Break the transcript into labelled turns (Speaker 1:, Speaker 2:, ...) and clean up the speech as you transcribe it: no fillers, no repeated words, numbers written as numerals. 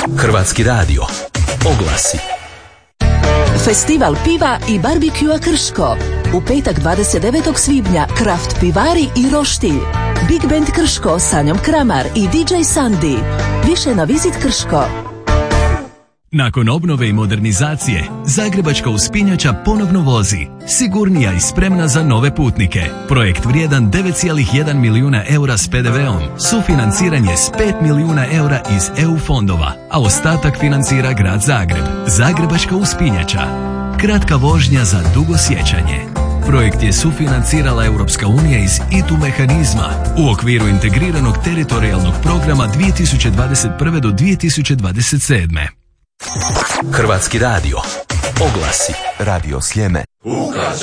Speaker 1: Hrvatski radio. Oglasi.
Speaker 2: Festival piva i barbekjua Krško. U petak 29. svibnja Kraft pivari i roštilj. Big Band Krško, Sanjom Kramar i DJ Sandy. Više na Visit Krško.
Speaker 3: Nakon obnove i modernizacije, Zagrebačka uspinjača ponovno vozi. Sigurnija i spremna za nove putnike. Projekt vrijedan 9,1 milijuna eura s PDV-om. Sufinanciranje s 5 milijuna eura iz EU fondova, a ostatak financira Grad Zagreb. Zagrebačka uspinjača. Kratka vožnja za dugo sjećanje. Projekt je sufinancirala Europska unija iz ITU mehanizma u okviru integriranog teritorijalnog programa 2021. do 2027.
Speaker 1: Hrvatski radio. Oglasi.
Speaker 4: Radio Sljeme.
Speaker 5: Ukaš